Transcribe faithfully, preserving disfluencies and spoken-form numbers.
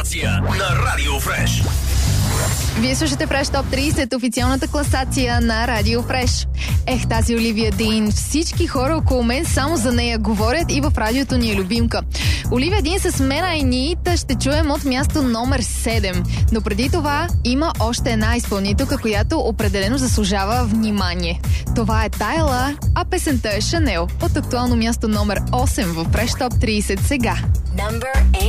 класация на Радио Фреш. Вие слушате Фреш Топ трийсет, официалната класация на Радио Фреш. Ех, тази Оливия Дин. Всички хора около мен само за нея говорят и в радиото ни е любимка. Оливия Дин с мен и ниита ще чуем от място номер седем. Но преди това има още една изпълнителка, която определено заслужава внимание. Това е Тайла, а песента е Шанел от актуално място номер осем в Фреш Топ трийсет сега.